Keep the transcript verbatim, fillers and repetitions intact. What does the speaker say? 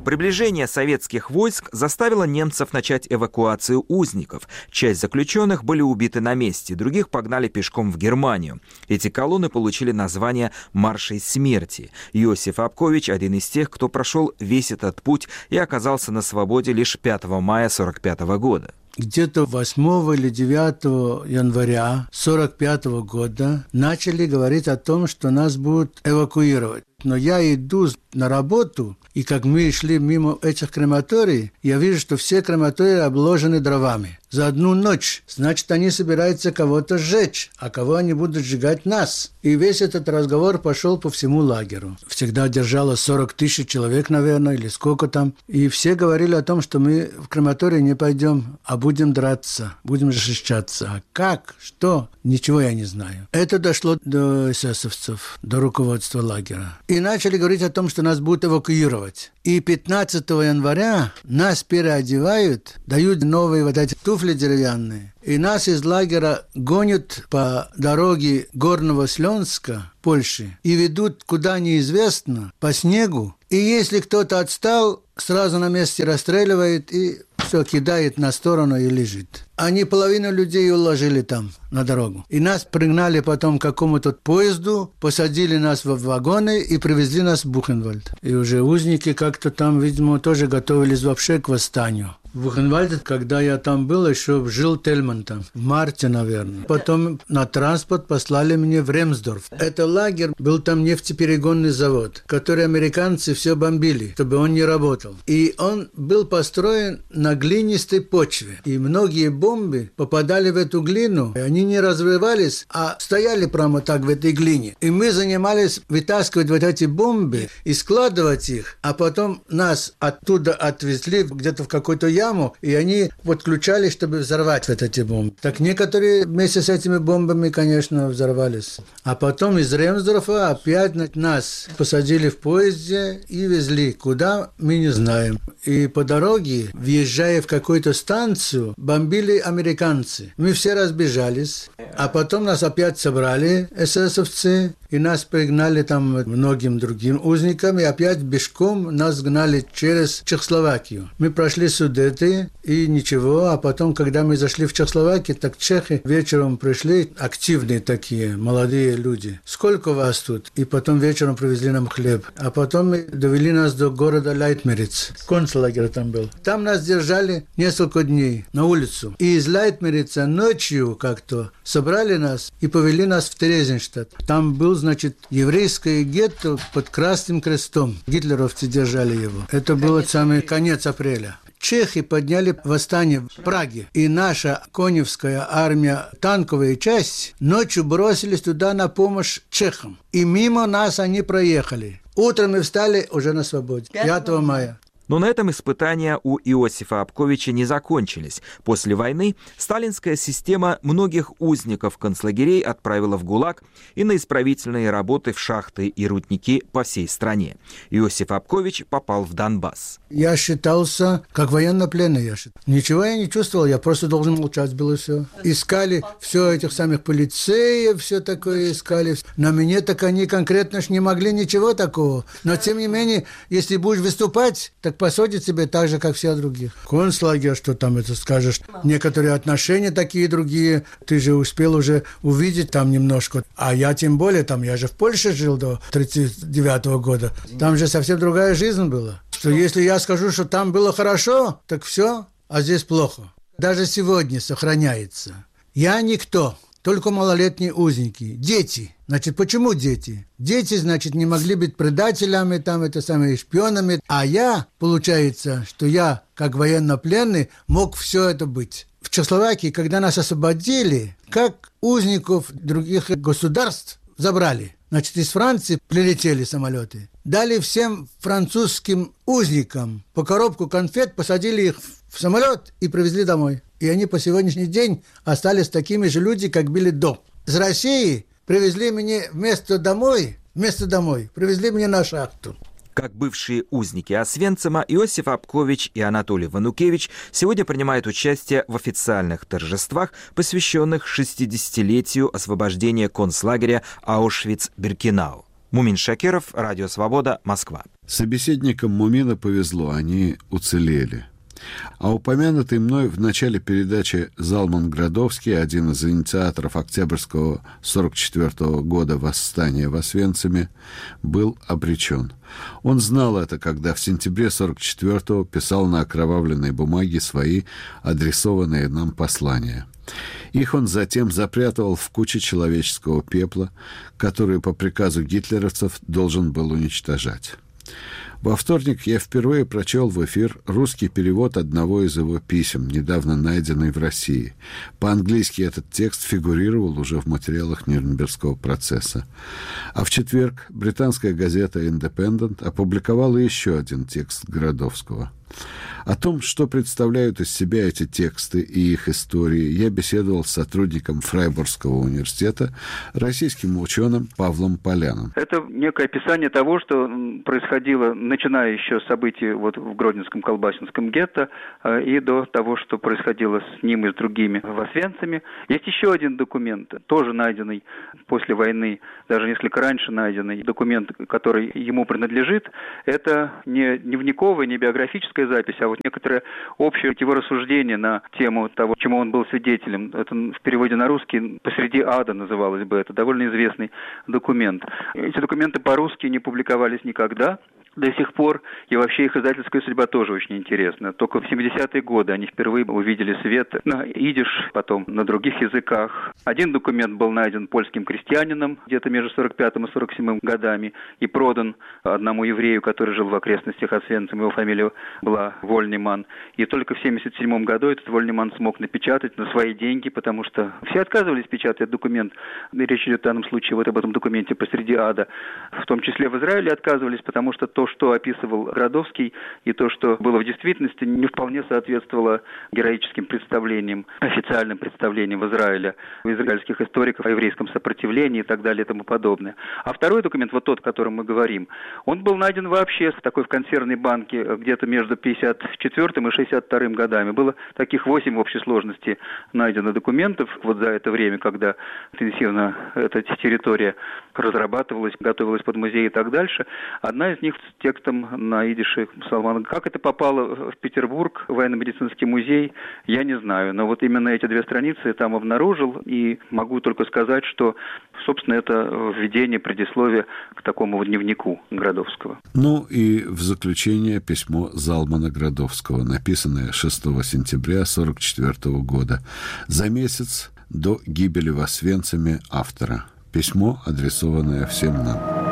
Приближение советских войск заставило немцев начать эвакуацию узников. Часть заключенных были убиты на месте, других погнали пешком в Германию. Эти колонны получили название «Маршей смерти». Иосиф Апкович – один из тех, кто прошел весь этот путь и оказался на свободе лишь пятого мая сорок пятого года. Где-то восьмого или девятого января сорок пятого года начали говорить о том, что нас будут эвакуировать. Но я иду на работу, и как мы шли мимо этих крематорий, я вижу, что все крематории обложены дровами. За одну ночь. Значит, они собираются кого-то сжечь, а кого они будут сжигать нас. И весь этот разговор пошел по всему лагерю. Всегда держало сорок тысяч человек, наверное, или сколько там. И все говорили о том, что мы в крематорий не пойдем, а будем драться, будем защищаться. А как? Что? Ничего я не знаю. Это дошло до эсэсовцев, до руководства лагеря. И начали говорить о том, что нас будут эвакуировать. И пятнадцатого января нас переодевают, дают новые вот эти туфли деревянные. И нас из лагеря гонят по дороге Горного Слёнска, Польши, и ведут куда неизвестно, по снегу. И если кто-то отстал, сразу на месте расстреливает и все кидает на сторону и лежит. Они половину людей уложили там, на дорогу. И нас пригнали потом к какому-то поезду, посадили нас в вагоны и привезли нас в Бухенвальд. И уже узники как-то там, видимо, тоже готовились вообще к восстанию. В Бухенвальде, когда я там был, еще жил Тельман там, в марте, наверное. Потом на транспорт послали меня в Ремсдорф. Это лагерь, был там нефтеперегонный завод, который американцы все бомбили, чтобы он не работал. И он был построен на глинистой почве. И многие бомбы попадали в эту глину, и они не развивались, а стояли прямо так в этой глине. И мы занимались вытаскивать вот эти бомбы и складывать их, а потом нас оттуда отвезли где-то в какой-то яму, и они подключались, чтобы взорвать вот эти бомбы. Так некоторые вместе с этими бомбами, конечно, взорвались. А потом из Ремсдорфа опять нас посадили в поезде и везли. Куда, мы не знаем. И по дороге, въезжая в какую-то станцию, бомбили американцы. Мы все разбежались. А потом нас опять собрали эсэсовцы, и нас пригнали там многим другим узникам, и опять бежком нас гнали через Чехословакию. Мы прошли Судеты, и ничего, а потом, когда мы зашли в Чехословакию, так чехи вечером пришли, активные такие, молодые люди. Сколько вас тут? И потом вечером привезли нам хлеб. А потом довели нас до города Лейтмериц. Концлагерь там был. Там нас держали несколько дней на улицу. И из Лейтмерица ночью как-то собрали нас и повели нас в Терезинштадт. Там был, значит, еврейское гетто под Красным Крестом. Гитлеровцы держали его. Это был самый конец апреля. Чехи подняли восстание в Праге, и наша коневская армия, танковая часть, ночью бросились туда на помощь чехам. И мимо нас они проехали. Утром мы встали уже на свободе, пятого мая. Но на этом испытания у Иосифа Апковича не закончились. После войны сталинская система многих узников концлагерей отправила в ГУЛАГ и на исправительные работы в шахты и рудники по всей стране. Иосиф Апкович попал в Донбасс. Я считался как военнопленный. Я считал. Ничего я не чувствовал, я просто должен молчать было все. Искали все этих самых полицеев, все такое искали. На мне так они конкретно ж не могли ничего такого. Но тем не менее, если будешь выступать, так посадят тебе так же, как все других. Концлагерь, что там это скажешь? Некоторые отношения такие другие. Ты же успел уже увидеть там немножко. А я тем более, там я же в Польше жил до тридцать девятого года. Там же совсем другая жизнь была. Что если я скажу, что там было хорошо, так все, а здесь плохо. Даже сегодня сохраняется. Я никто. Только малолетние узники. Дети. Значит, почему дети? Дети, значит, не могли быть предателями, там, это самое, шпионами. А я, получается, что я, как военнопленный, мог все это быть. В Чехословакии, когда нас освободили, как узников других государств забрали. Значит, из Франции прилетели самолеты. Дали всем французским узникам по коробку конфет, посадили их в самолет и привезли домой. И они по сегодняшний день остались такими же людьми, как были до. С России привезли меня вместо домой, вместо домой, привезли меня на шахту. Как бывшие узники Освенцима, Иосиф Апкович и Анатолий Ванукевич сегодня принимают участие в официальных торжествах, посвященных шестидесятилетию освобождения концлагеря Аушвиц-Биркенау. Мумин Шакиров, Радио Свобода, Москва. Собеседникам Мумина повезло, они уцелели. А упомянутый мной в начале передачи Залман Градовский, один из инициаторов Октябрьского сорок четвёртого года восстания в Освенциме, был обречен. Он знал это, когда в сентябре сорок четвёртого писал на окровавленной бумаге свои адресованные нам послания. Их он затем запрятывал в куче человеческого пепла, которую по приказу гитлеровцев должен был уничтожать. Во вторник я впервые прочел в эфир русский перевод одного из его писем, недавно найденный в России. По-английски этот текст фигурировал уже в материалах Нюрнбергского процесса. А в четверг британская газета «Индепендент» опубликовала еще один текст Градовского. О том, что представляют из себя эти тексты и их истории, я беседовал с сотрудником Фрайбургского университета, российским ученым Павлом Поляном. Это некое описание того, что происходило, начиная еще с событий вот в Гродненском колбасинском гетто и до того, что происходило с ним и с другими в Освенциме. Есть еще один документ, тоже найденный после войны, даже несколько раньше найденный документ, который ему принадлежит. Это не дневниковая, не биографическая запись, а вот некоторое общее его рассуждение на тему того, чему он был свидетелем. Это в переводе на русский «Посреди ада» называлось бы. Это довольно известный документ. Эти документы по-русски не публиковались никогда до сих пор, и вообще их издательская судьба тоже очень интересна. Только в семидесятые годы они впервые увидели свет на идиш, потом на других языках. Один документ был найден польским крестьянином где-то между сорок пятым и сорок седьмым годами и продан одному еврею, который жил в окрестностях Освенцима, его фамилия была Вольниман. И только в семьдесят седьмом году этот Вольниман смог напечатать на свои деньги, потому что все отказывались печатать документ. Речь идет в данном случае вот об этом документе «Посреди ада». В том числе в Израиле отказывались, потому что то, что описывал Градовский, и то, что было в действительности, не вполне соответствовало героическим представлениям, официальным представлениям в Израиле, у израильских историков о еврейском сопротивлении и так далее и тому подобное. А второй документ, вот тот, о котором мы говорим, он был найден вообще в такой в консервной банке где-то между пятьдесят четвёртым и шестьдесят вторым годами. Было таких восемь в общей сложности найдено документов вот за это время, когда интенсивно эта территория разрабатывалась, готовилась под музей и так дальше. Одна из них с текстом на идише Салмана. Как это попало в Петербург, в военно-медицинский музей, я не знаю. Но вот именно эти две страницы я там обнаружил, и могу только сказать, что, собственно, это введение, предисловие к такому дневнику Градовского. Ну и в заключение письмо Залмана Градовского, написанное шестого сентября сорок четвёртого года, за месяц до гибели в Освенциме автора. Письмо, адресованное всем нам.